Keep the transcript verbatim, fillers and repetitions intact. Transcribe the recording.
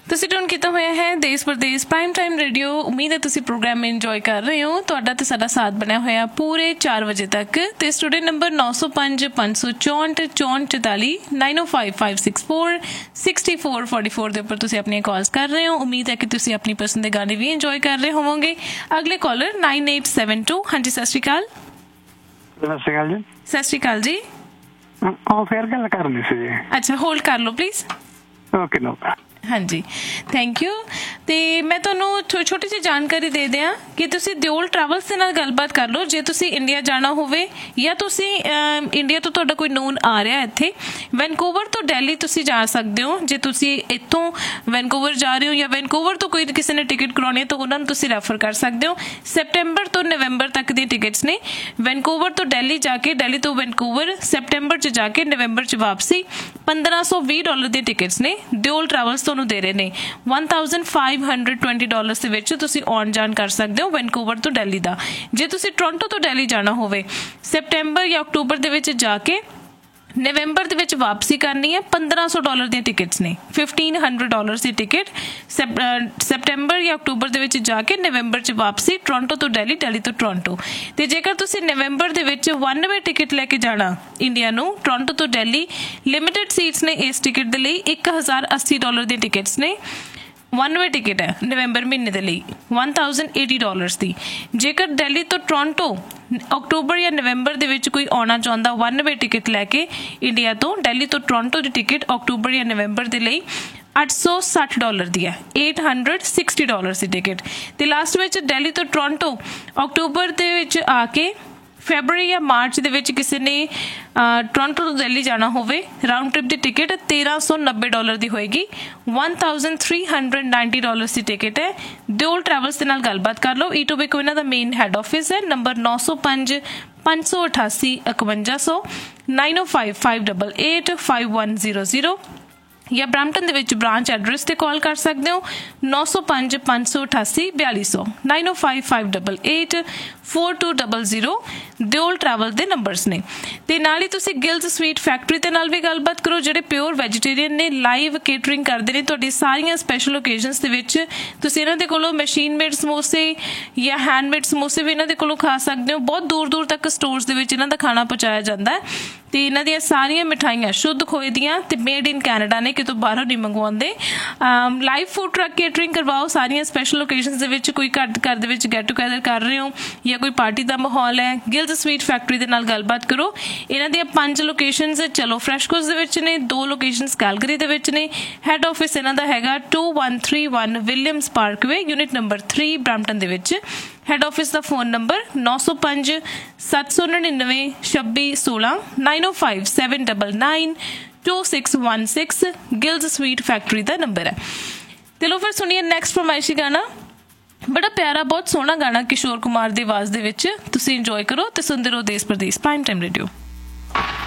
ਤੁਸੀਂ ਟਿਊਨ ਕੀਤਾ ਹੋਇਆ ਹੈ ਦੇਸ਼ ਪ੍ਰਦੇਸ਼ ਪ੍ਰਾਈਮ ਟਾਈਮ ਰੇਡੀਓ। ਉਮੀਦ ਹੈ ਤੁਸੀਂ ਪ੍ਰੋਗਰਾਮ ਇੰਜੋਏ ਕਰ ਰਹੇ ਹੋ। ਤੁਹਾਡਾ ਤੇ ਸਾਡਾ ਸਾਥ ਬਣਿਆ ਹੋਇਆ ਪੂਰੇ ਚਾਰ ਵਜੇ ਤੱਕ। ਤੇ ਸਟੂਡੀਓ ਨੰਬਰ ਨੌ ਸੌ ਪੰਜ ਪੰਜ ਸੌ ਚੌਂਹਠ ਚੌਂਹਠ ਚੁਤਾਲੀ ਨਾਈਨ ਓ five five six four sixty four forty four ਦੇ ਉੱਪਰ ਤੁਸੀਂ ਆਪਣੀਆਂ ਕਾਲਸ ਕਰ ਰਹੇ ਹੋ। ਉਮੀਦ ਹੈ ਕਿ ਤੁਸੀਂ ਆਪਣੀ ਪਸੰਦ ਦੇ ਗਾਣੇ ਵੀ ਇੰਜੋਏ ਕਰ ਰਹੇ ਹੋਵੋਗੇ। ਅਗਲੇ collar nine eight seven to. ਹਾਂਜੀ, ਸਤਿ ਸ਼੍ਰੀ ਅਕਾਲ। ਸਤਿ ਸ਼੍ਰੀ ਅਕਾਲ ਜੀ। ਸਤਿ ਸ਼੍ਰੀ ਅਕਾਲ ਜੀ। ਉਹ ਫਿਰ ਗੱਲ ਕਰਨੀ ਸੀ ਜੀ। ਅੱਛਾ, ਹੋਲਡ ਕਰ ਲਓ ਪਲੀਜ਼। Okay no. ਹਾਂਜੀ, ਥੈਂਕ ਯੂ। ਅਤੇ ਮੈਂ ਤੁਹਾਨੂੰ ਛੋ ਛੋਟੀ ਜਿਹੀ ਜਾਣਕਾਰੀ ਦੇ ਦਿਆਂ ਕਿ ਤੁਸੀਂ ਦਿਓਲ ਟਰੈਵਲਸ ਦੇ ਨਾਲ ਗੱਲਬਾਤ ਕਰ ਲਓ। ਜੇ ਤੁਸੀਂ ਇੰਡੀਆ ਜਾਣਾ ਹੋਵੇ ਜਾਂ ਤੁਸੀਂ ਇੰਡੀਆ ਤੋਂ ਤੁਹਾਡਾ ਕੋਈ ਨੋਨ ਆ ਰਿਹਾ ਇੱਥੇ, ਵੈਨਕੂਵਰ ਤੋਂ ਦਿੱਲੀ ਤੁਸੀਂ ਜਾ ਸਕਦੇ ਹੋ। ਜੇ ਤੁਸੀਂ ਇੱਥੋਂ ਵੈਨਕੂਵਰ ਜਾ ਰਹੇ ਹੋ ਜਾਂ ਵੈਨਕੂਵਰ ਤੋਂ ਕੋਈ ਕਿਸੇ ਨੇ ਟਿਕਟ ਕਰਾਉਣੀ ਹੈ ਤਾਂ ਉਹਨਾਂ ਨੂੰ ਤੁਸੀਂ ਰੈਫਰ ਕਰ ਸਕਦੇ ਹੋ। ਸੈਪਟੈਂਬਰ ਤੋਂ ਨਵੰਬਰ ਤੱਕ ਦੀਆਂ ਟਿਕਟਸ ਨੇ। ਵੈਨਕੂਵਰ ਤੋਂ ਦਿੱਲੀ ਜਾ ਕੇ, ਦਿੱਲੀ ਤੋਂ ਵੈਨਕੂਵਰ ਸੈਪਟੈਂਬਰ 'ਚ ਜਾ ਕੇ ਨਵੰਬਰ 'ਚ ਵਾਪਸੀ ਪੰਦਰਾਂ ਸੌ ਵੀਹ ਡਾਲਰ ਦੀਆਂ ਟਿਕਟਸ ਨੇ। ਦਿਓਲ ਟਰੈਵਲਸ ਤੁਹਾਨੂੰ ਦੇ ਰਹੇ ਨੇ one thousand five hundred twenty dollars ਦੇ ਵਿੱਚ ਤੁਸੀਂ ਆਉਣ ਜਾਣ ਕਰ ਸਕਦੇ ਹੋ ਵੈਨਕੂਵਰ ਤੋਂ ਦਿੱਲੀ ਦਾ। ਜੇ ਤੁਸੀਂ ਟੋਰਾਂਟੋ ਤੋਂ ਦਿੱਲੀ ਜਾਣਾ ਹੋਵੇ, ਸੈਪਟੈਂਬਰ ਜਾਂ ਅਕਤੂਬਰ ਦੇ ਵਿੱਚ ਜਾ ਕੇ ਨਵੰਬਰ ਦੇ ਵਿੱਚ ਵਾਪਸੀ ਕਰਨੀ ਹੈ, ਪੰਦਰਾਂ ਸੌ ਡਾਲਰ ਦੀਆਂ ਟਿਕਟਸ ਨੇ। ਫਿਫਟੀਨ ਹੰਡਰਡ ਡਾਲਰਸ ਦੀ ਟਿਕਟ ਸੈਪਟੈਂਬਰ ਜਾਂ ਅਕਤੂਬਰ ਦੇ ਵਿੱਚ ਜਾ ਕੇ ਨਵੰਬਰ 'ਚ ਵਾਪਸੀ ਟੋਰਾਂਟੋ ਤੋਂ ਦਿੱਲੀ, ਦਿੱਲੀ ਤੋਂ ਟੋਰਾਂਟੋ। ਅਤੇ ਜੇਕਰ ਤੁਸੀਂ ਨਵੰਬਰ ਦੇ ਵਿੱਚ ਵਨ ਵੇ ਟਿਕਟ ਲੈ ਕੇ ਜਾਣਾ ਇੰਡੀਆ ਨੂੰ, ਟੋਰਾਂਟੋ ਤੋਂ ਦਿੱਲੀ, ਲਿਮਿਟਡ ਸੀਟਸ ਨੇ ਇਸ ਟਿਕਟ ਦੇ ਲਈ। ਇੱਕ ਹਜ਼ਾਰ ਅੱਸੀ ਡਾਲਰ ਦੀਆਂ ਟਿਕਟਸ ਨੇ। ਵਨ ਵੇ ਟਿਕਟ ਹੈ ਨਵੰਬਰ ਮਹੀਨੇ ਦੇ ਲਈ ਵਨ ਥਾਊਜ਼ੈਂਡ ਏਟੀ ਡਾਲਰਸ ਦੀ। ਜੇਕਰ ਦਿੱਲੀ ਤੋਂ ਟੋਰਾਂਟੋ ਅਕਤੂਬਰ ਜਾਂ ਨਵੰਬਰ ਦੇ ਵਿੱਚ ਕੋਈ ਆਉਣਾ ਚਾਹੁੰਦਾ ਵਨ ਵੇ ਟਿਕਟ ਲੈ ਕੇ ਇੰਡੀਆ ਤੋਂ, ਦਿੱਲੀ ਤੋਂ ਟੋਰਾਂਟੋ ਦੀ ਟਿਕਟ ਅਕਤੂਬਰ ਜਾਂ ਨਵੰਬਰ ਦੇ ਲਈ ਅੱਠ ਸੌ ਸੱਠ ਡਾਲਰ ਦੀ ਹੈ, ਏਟ ਹੰਡਰਡ ਸਿਕਸਟੀ ਡਾਲਰਸ ਦੀ ਟਿਕਟ। ਅਤੇ ਲਾਸਟ ਵਿੱਚ ਦਿੱਲੀ ਤੋਂ ਟੋਰਾਂਟੋ ਅਕਤੂਬਰ ਦੇ ਵਿੱਚ ਆ ਕੇ ਫੈਬਰਰੀ ਜਾਂ ਮਾਰਚ ਦੇ ਵਿੱਚ ਕਿਸੇ ਨੇ ਟੋਰਾਂਟੋ ਤੋਂ ਦਿੱਲੀ ਜਾਣਾ ਹੋਵੇ, ਰਾਊਂਡ ਟ੍ਰਿਪ ਦੀ ਟਿਕਟ ਤੇਰਾਂ ਸੌ ਨੱਬੇ ਡਾਲਰ ਦੀ ਹੋਏਗੀ। One thousand three hundred ninety dollars ਦੀ ਟਿਕਟ ਹੈ। ਦਿਓਲ ਟਰੈਵਲਸ ਦੇ ਨਾਲ ਗੱਲਬਾਤ ਕਰ ਲਓ। ਈਟੋਬਿਕੋ ਇਹਨਾਂ ਦਾ ਮੇਨ ਹੈਡ ਆਫਿਸ ਹੈ। ਨੰਬਰ ਨੌ ਸੌ ਪੰਜ ਪੰਜ ਸੌ ਅਠਾਸੀ ਇਕਵੰਜਾ ਸੌ ਨਾਈਨ ਓ five five double eight five one zero zero ਜਾਂ ਬਰੈਂਪਟਨ ਦੇ ਵਿੱਚ ਬ੍ਰਾਂਚ ਐਡਰੈਸ 'ਤੇ ਕਾਲ ਕਰ ਸਕਦੇ ਹੋ ਨੌ ਸੌ ਪੰਜ ਪੰਜ ਸੌ ਅਠਾਸੀ ਬਿਆਲੀ ਸੌ ਨਾਈਨ ਓ five five double eight four two double zero Deol travel ਦੇ ਨੰਬਰਸ ਨੇ। ਅਤੇ ਨਾਲ ਹੀ ਤੁਸੀਂ ਗਿਲਜ਼ ਸਵੀਟ ਫੈਕਟਰੀ ਦੇ ਨਾਲ ਵੀ ਗੱਲਬਾਤ ਕਰੋ, ਜਿਹੜੇ ਪਿਓਰ ਵੈਜੀਟੇਰੀਅਨ ਨੇ, ਲਾਈਵ ਕੇਟਰਿੰਗ ਕਰਦੇ ਨੇ ਤੁਹਾਡੀ ਸਾਰੀਆਂ ਸਪੈਸ਼ਲ ਓਕੇਜ਼ਨਸ ਦੇ ਵਿੱਚ। ਤੁਸੀਂ ਇਹਨਾਂ ਦੇ ਕੋਲੋਂ ਮਸ਼ੀਨ ਮੇਡ ਸਮੋਸੇ ਜਾਂ ਹੈਂਡਮੇਡ ਸਮੋਸੇ ਵੀ ਇਹਨਾਂ ਦੇ ਕੋਲੋਂ ਖਾ ਸਕਦੇ ਹੋ। ਬਹੁਤ ਦੂਰ ਦੂਰ ਤੱਕ ਸਟੋਰਸ ਦੇ ਵਿੱਚ ਇਹਨਾਂ ਦਾ ਖਾਣਾ ਪਹੁੰਚਾਇਆ ਜਾਂਦਾ ਹੈ। ਅਤੇ ਇਹਨਾਂ ਦੀਆਂ ਸਾਰੀਆਂ ਮਿਠਾਈਆਂ ਸ਼ੁੱਧ ਖੋਏ ਦੀਆਂ ਅਤੇ ਮੇਡ ਇਨ ਕੈਨੇਡਾ ਨੇ, ਕਿਤੋਂ ਬਾਹਰੋਂ ਨਹੀਂ ਮੰਗਵਾਉਂਦੇ। ਲਾਈਵ ਫੂਡ ਟਰੱਕ ਕੇਟਰਿੰਗ ਕਰਵਾਓ ਸਾਰੀਆਂ ਸਪੈਸ਼ਲ ਓਕੇਜ਼ਨਸ ਦੇ ਵਿੱਚ। ਕੋਈ ਘਰ ਘਰ ਦੇ ਵਿੱਚ ਗੈਟ ਟੂਗੈਦਰ ਕਰ ਰਹੇ ਹੋ ਜਾਂ ਕੋਈ ਪਾਰਟੀ ਦਾ ਮਾਹੌਲ ਹੈ, ਗਿਲਜ਼ ਸਵੀਟ ਫੈਕਟਰੀ ਦੇ ਨਾਲ ਗੱਲਬਾਤ ਕਰੋ। ਇਹਨਾਂ ਦੀਆਂ ਪੰਜ ਲੋਕੇਸ਼ਨਸ ਚਲੋ ਫਰੈਸ਼ਕੋਸ ਦੇ ਵਿੱਚ ਨੇ, ਦੋ ਲੋਕੇਸ਼ਨਸ ਕੈਲਗਰੀ ਦੇ ਵਿੱਚ ਨੇ। ਹੈਡ ਆਫਿਸ ਇਹਨਾਂ ਦਾ ਹੈਗਾ to one three one Williams Parkway, unit number three, Brampton ਦੇ ਵਿੱਚ। ਹੈਡ ਆਫਿਸ ਦਾ ਫੋਨ ਨੰਬਰ ਨੌ ਸੌ ਪੰਜ ਸੱਤ ਸੌ ਨੜਿਨਵੇਂ ਛੱਬੀ ਸੋਲਾਂ ਨਾਈਨ ਓ five seven double nine two six one six ਗਿਲਜ਼ sweet factory ਦਾ ਨੰਬਰ ਹੈ। ਚਲੋ ਫਿਰ ਸੁਣੀਏ ਨੈਕਸਟ ਫਰਮਾਇਸ਼ੀ ਗਾਣਾ। ਬੜਾ ਪਿਆਰਾ, ਬਹੁਤ ਸੋਹਣਾ ਗਾਣਾ ਕਿਸ਼ੋਰ ਕੁਮਾਰ ਦੀ ਆਵਾਜ਼ ਦੇ ਵਿੱਚ। ਤੁਸੀਂ ਇੰਜੋਏ ਕਰੋ ਤੇ ਸੁਣਦੇ ਰਹੋ ਦੇਸ਼ ਪ੍ਰਦੇਸ਼ ਪ੍ਰਾਈਮ ਟਾਈਮ ਰੇਡੀਓ।